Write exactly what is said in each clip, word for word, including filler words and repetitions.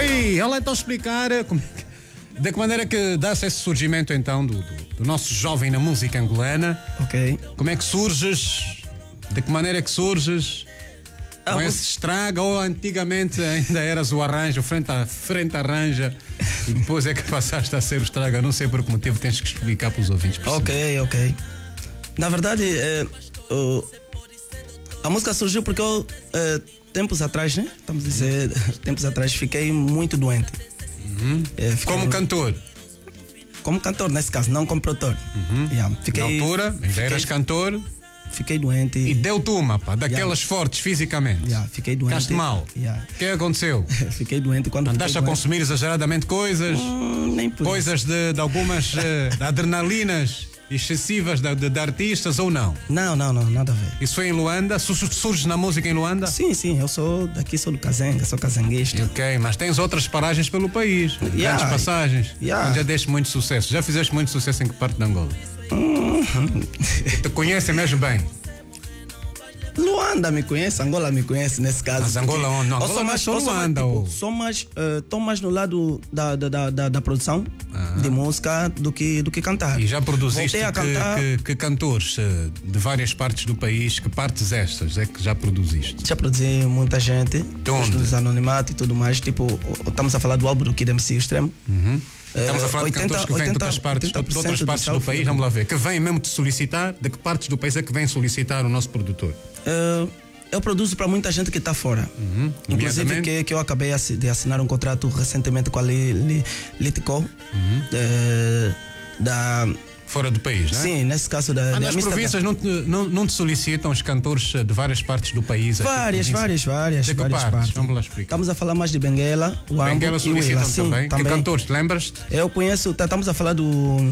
Ok, ela então explicar como, de que maneira que dá-se esse surgimento então do, do, do nosso jovem na música angolana. Ok. Como é que surges? De que maneira que surges? Ah, Com você- esse estraga ou antigamente ainda eras o arranjo, frente a frente arranja e depois é que passaste a ser o estraga? Não sei por que motivo, tens que explicar para os ouvintes. perceberem. Ok, ok. Na verdade, é, o- a música surgiu porque eu, é, tempos atrás, né? Estamos a dizer, tempos atrás, fiquei muito doente. É, fiquei- Como cantor, como cantor, nesse caso, não como produtor. Yeah, fiquei, na altura, ainda eras fiquei, cantor fiquei doente. e deu-te uma, pá, daquelas fortes fisicamente. Yeah, fiquei doente. Ficaste mal. Yeah. O que é que aconteceu? Fiquei doente quando Andaste fiquei a doente. consumir exageradamente coisas, Hum, nem por isso. coisas de, de algumas eh, de adrenalinas excessivas de, de, de artistas ou não? Não, não, não, nada a ver. Isso foi em Luanda? Su- su- Surges na música em Luanda? Sim, sim, eu sou daqui, sou do Cazenga, sou cazenguista. Ok, mas tens outras paragens pelo país, grandes Yeah. passagens. Yeah. Já deste muito sucesso. Já fizeste muito sucesso em que parte de Angola? Te conhecem mesmo bem. Luanda me conhece, Angola me conhece nesse caso. Mas Angola porque onde? Não, eu Angola sou não é mais, só eu sou mais, Luanda, tipo, ou- sou mais, estou mais no lado da, da, da, da, da produção de música do que, do que cantar. E já produziste Voltei a que, cantar, que, que cantores eh, de várias partes do país, que partes estas é que já produziste? já produzi muita gente, onde? dos anonimatos e tudo mais. Tipo, o- estamos a falar do álbum do Kid M C Extremo. Estamos a falar de oitenta, cantores que vêm de outras partes, de oitenta por cento outras partes do South. país, vamos lá ver, que vêm mesmo te solicitar, de que partes do país é que vêm solicitar o nosso produtor? Eh, eu produzo para muita gente que está fora. Inclusive Nomeadamente? que, que eu acabei assi- de assinar um contrato recentemente com a Li- Li- Litico. eh, da, Fora do país, não é? sim, nesse caso da, Ah, da nas Amsterdã. províncias não te, não, não te solicitam os cantores eh, de várias partes do país? aqui, Várias, província? várias, várias. De que várias partes? partes. Vamos lá explicar. Estamos a falar mais de Benguela, o Benguela Ambo e o solicitam Ila. Sim, também. Que cantores, te lembras? Eu conheço, tá, estamos a falar do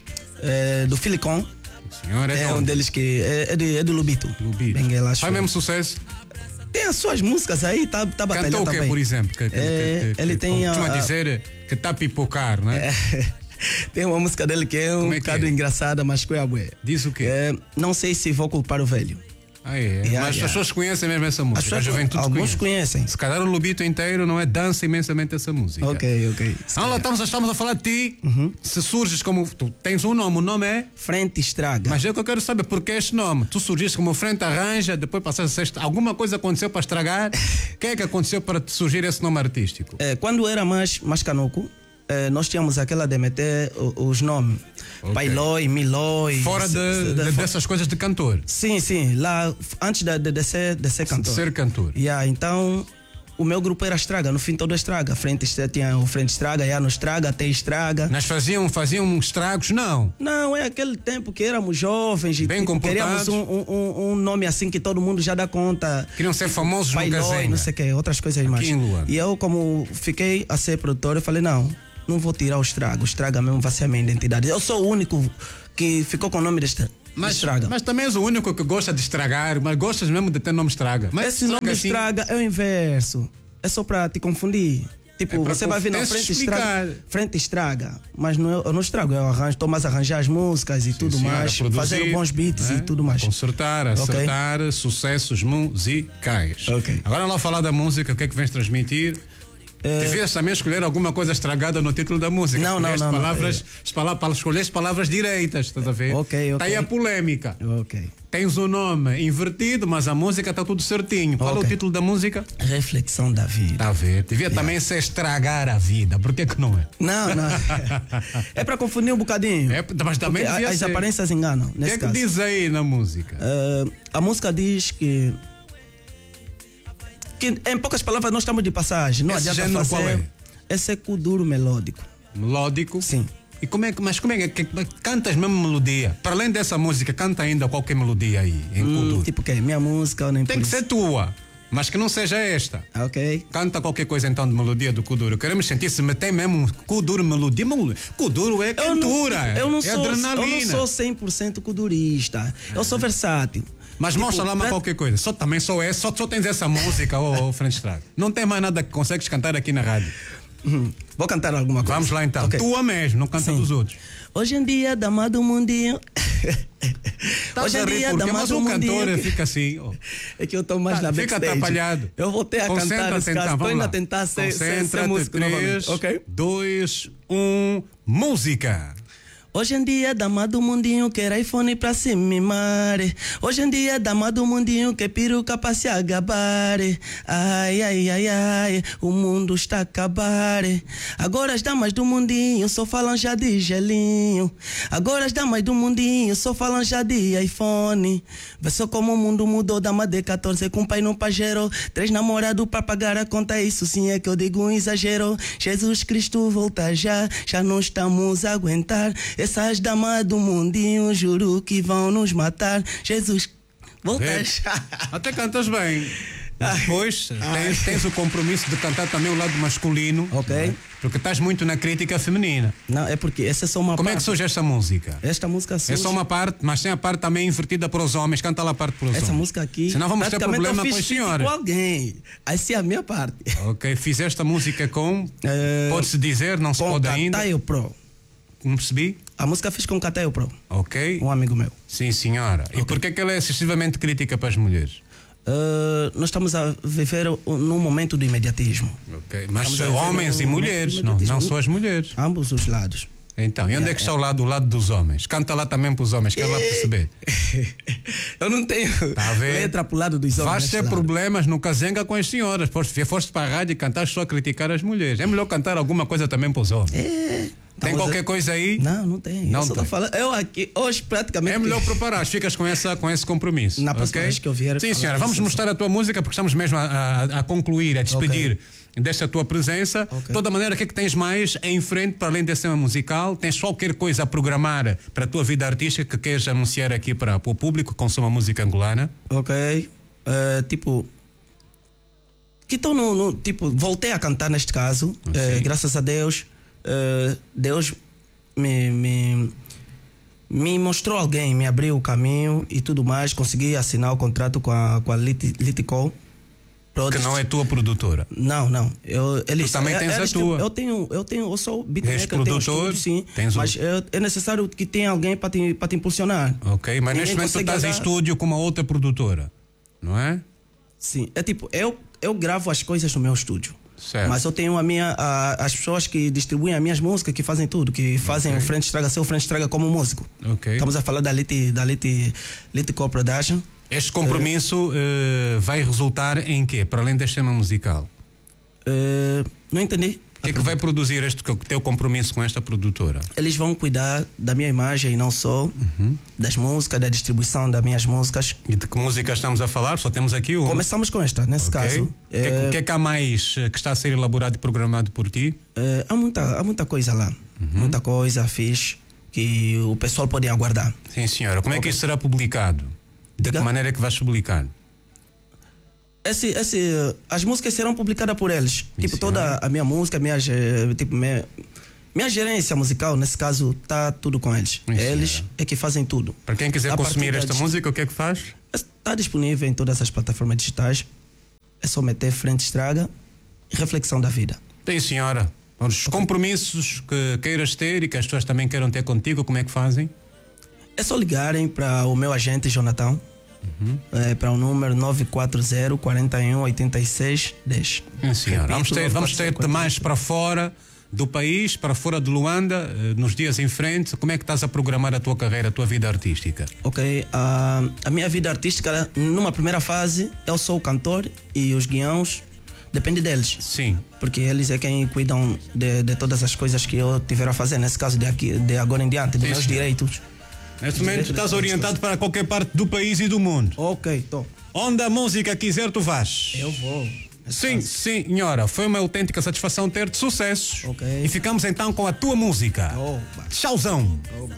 eh, do Filicon. Senhor, é, É de um onde? deles que é, é, de, é do Lubito. Lubito. Benguela, acho. Faz mesmo sucesso? Tem as suas músicas aí, tá, tá Cantou batalhando o quê, também. por exemplo? Que, que, É, que, que, ele que, tem costuma a- a- dizer que está a pipocar, não é? Tem uma música dele que é um Como é que bocado é? engraçada, mas que é a bué. Diz o quê? É, não sei se vou culpar o velho. Ah, é? Yeah, Mas yeah. as pessoas conhecem mesmo essa música. As pessoas- a juventude alguns conhece. conhecem. Se calhar o Lubito inteiro não é, dança imensamente essa música. Ok, ok. Ah, lá estamos, estamos a falar de ti. Se surges como. Tu tens um nome, o nome é. Frente estraga. Mas é o que eu quero saber, porque este nome? Tu surgiste como frente arranja, depois passaste a ser. Alguma coisa aconteceu para estragar? O que é que aconteceu para te surgir esse nome artístico? É, quando eu era mais, mais canuco, é, nós tínhamos aquela de meter o- os nomes. Ok. Pailói, Milói. Fora de, se- de- de- dessas coisas de cantor, Sim, sim. Lá, antes de, de, de ser, de ser de cantor. ser cantor. Yeah, então, o meu grupo era Estraga. No fim, todo Estraga. Frente, Estra- tinha o Frente Estraga, já no Estraga, até Estraga. Nós faziam, faziam estragos? Não. Não, é aquele tempo que éramos jovens e Bem tipo, queríamos comportados. um, um, um nome assim que todo mundo já dá conta. Queriam ser famosos no Pailói, Cazenga. não sei o que, outras coisas mais. em Luanda. E eu, como fiquei a ser produtor, eu falei, não, não vou tirar o Estraga. O Estraga mesmo vai ser a minha identidade. Eu sou o único que ficou com o nome de Estra- Mas, Estraga. mas também és o único que gosta de estragar, mas gostas mesmo de ter nome estraga. Mas Esse nome assim, Estraga é o inverso. É só para te confundir. Tipo, É pra você vai vir na tens de frente explicar. estraga, frente estraga, mas não, eu não estrago, eu arranjo, estou mais a arranjar as músicas e tudo senhora, mais, produzir, fazer bons beats né? e tudo mais. Consertar, acertar sucessos musicais. Ok. Agora lá falar da música, o que é que vens transmitir? Devias também escolher alguma coisa estragada no título da música. Não, não, Escolheste não, não, palavras, as palavras, escolheste palavras direitas, estás a ver? Ok, ok. Está aí a polémica. Ok. Tens o nome invertido, mas a música está tudo certinho. Qual é o Ok. título da música? Reflexão da vida. Está a ver? Devia também ser estragar a vida. Por que que não é? Não, não. É para confundir um bocadinho. É, mas também Porque devia as ser. aparências enganam, O que nesse é que caso. diz aí na música? Eh, a música diz que que em poucas palavras nós estamos de passagem. Não Esse adianta género fazer. qual é? Esse é kuduro melódico. Melódico? Sim. E como é que, mas como é que, que cantas mesmo melodia? Para além dessa música, canta ainda qualquer melodia aí, em Hum, Kuduro. tipo que minha música ou nem Tem por que isso. ser tua, mas que não seja esta. Ah, ok. Canta qualquer coisa então de melodia do Kuduro. Queremos sentir se me tem mesmo um Kuduro melodia. Melo- Kuduro é Eu não, cantura, eu não é sou, adrenalina. eu não sou cem por cento kudurista. Eu sou versátil. Mas Tipo, mostra lá mais pra- qualquer coisa. Só também só é, só, só tens essa música, ô oh, Frente Estraga. Não tem mais nada que consegues cantar aqui na rádio. Uhum. Vou cantar alguma coisa. Vamos lá então. Ok. Tua mesmo, não canta Sim. dos outros. Hoje em dia, dama do mundinho. Estás a rir porque mas um cantor fica assim. Oh. É que eu estou mais ah, na backstage. Fica atrapalhado. Eu voltei a cantar nesse caso. Estou ainda a tentar ser, ser, ser músico três, ok? dois, um, música. Hoje em dia, dama do mundinho quer iPhone pra se mimar. Hoje em dia, dama do mundinho quer peruca pra se agabar. Ai, ai, ai, ai, o mundo está a acabar. Agora as damas do mundinho só falam já de gelinho. Agora as damas do mundinho só falam já de iPhone. Vê só como o mundo mudou, dama de catorze com pai no pajero. Três namorados pra pagar a conta, isso sim é que eu digo um exagero. Jesus Cristo volta já, já não estamos a aguentar. Essas damas do mundinho, juro que vão nos matar. Jesus, voltas. Até cantas bem. Depois tens, tens o compromisso de cantar também o lado masculino. Ok. Né? Porque estás muito na crítica feminina. Não, é porque essa é só uma Como parte. é que surge esta música? Esta música surge... É só uma parte, mas tem a parte também invertida para os homens. Canta lá a parte para os essa homens. Essa música aqui... Senão vamos ter problema com as senhoras. Com alguém. Essa é a minha parte. Ok, fizeste a música com... Uh, pode-se dizer, não se pode ainda? Com Cataio Pro. Não percebi? A música fiz com o Cataio Pro. Ok. Um amigo meu. Sim, senhora. Okay. E por que é que ela é excessivamente crítica para as mulheres? Uh, nós estamos a viver num momento de imediatismo. Ok. Mas homens e mulheres, não, não só as mulheres. Ambos os lados. Então, e onde é, é que está é. o lado, o lado dos homens? Canta lá também para os homens, quero lá perceber. Eu não tenho tá letra para o lado dos homens. Vais ter problemas no casenga com as senhoras. Foste, foste para a rádio e cantar só a criticar as mulheres. É melhor cantar alguma coisa também para os homens. É. Tem qualquer a... coisa aí? Não, não tem. Não eu, só tem. Falando, eu aqui, hoje praticamente... É melhor preparar, ficas com, essa, com esse compromisso. Na próxima okay? vez que eu vier... Sim, senhora, vamos mostrar a tua música porque estamos mesmo a, a, a concluir, a despedir okay. desta tua presença. De okay. toda maneira, o que é que tens mais em frente para além desse tema musical? Tens qualquer coisa a programar para a tua vida artística que queres anunciar aqui para, para o público que consome a música angolana? Ok. Uh, tipo... Que estou no, no... Tipo, voltei a cantar neste caso. Uh, graças a Deus. Uh, Deus... Me, me, me mostrou alguém, me abriu o caminho e tudo mais. Consegui assinar o contrato com a, com a Lit, Litico. Que não é tua produtora? Não, não. Eu, eles, tu também tens é, a tua. Eu tenho, eu tenho, eu sou beatmaker, produtor, tenho um estúdio, sim. Tens mas o... é, é necessário que tenha alguém para te, para te impulsionar. Ok, mas neste momento tu estás em estúdio com uma outra produtora, não é? Sim, é tipo, eu, eu gravo as coisas no meu estúdio. Certo. Mas eu tenho a minha, a, as pessoas que distribuem as minhas músicas, que fazem tudo, que fazem okay. o Frente Estraga ser o Frente Estraga como músico. Okay. Estamos a falar da Liti, da Liti, Litico Production. Este compromisso uh, uh, vai resultar em quê? Para além deste tema musical? Uh, não entendi. O que é que vai produzir este teu compromisso com esta produtora? Eles vão cuidar da minha imagem e não só, uhum. das músicas, da distribuição das minhas músicas. E de que música estamos a falar? Só temos aqui uma. Começamos com esta, nesse okay. caso. O que, é, que, que é que há mais que está a ser elaborado e programado por ti? Uh, há, muita, há muita coisa lá. Uhum. Muita coisa fixe que o pessoal pode aguardar. Sim, senhora. Como okay. é que isso será publicado? De Diga? que maneira é que vais publicar? Esse, esse, as músicas serão publicadas por eles. Sim, tipo, senhora. Toda a minha música, minha, tipo, minha, minha gerência musical, nesse caso, está tudo com eles. Sim, eles senhora. É que fazem tudo. Para quem quiser a consumir esta música, o que é que faz? Está disponível em todas as plataformas digitais. É só meter Frente Estraga e Reflexão da Vida. Sim, senhora. Os okay. compromissos que queiras ter e que as pessoas também queiram ter contigo, como é que fazem? É só ligarem para o meu agente Jonathan. Uhum. É, para o número nove quatro zero, quatro um, oito seis, um zero. Sim, senhora. Vamos ter, vamos ter mais para fora do país, para fora de Luanda, nos dias em frente. Como é que estás a programar a tua carreira, a tua vida artística? Ok, uh, a minha vida artística, numa primeira fase, eu sou o cantor e os guiões, depende deles. Sim. Porque eles é quem cuidam de, de todas as coisas que eu tiver a fazer, nesse caso de, aqui, de agora em diante, dos meus direitos. Neste momento tu estás orientado para qualquer parte do país e do mundo. Ok, tô. Onde a música quiser tu vais. Eu vou. Sim, sim, senhora. Foi uma autêntica satisfação ter-te sucessos. Ok. E ficamos então com a tua música. Oh, Tchauzão. Oh,